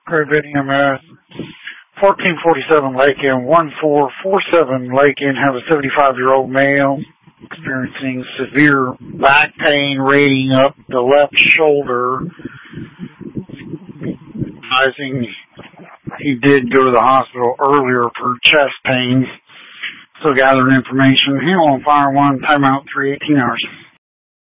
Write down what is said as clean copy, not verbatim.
Great video, man. 1447 Lake Inn, 1447 Lake Inn has a 75-year-old male experiencing severe back pain radiating up the left shoulder. Advising he did go to the hospital earlier for chest pains. Still gathering information. Handle on fire 1, timeout 3, 18 hours.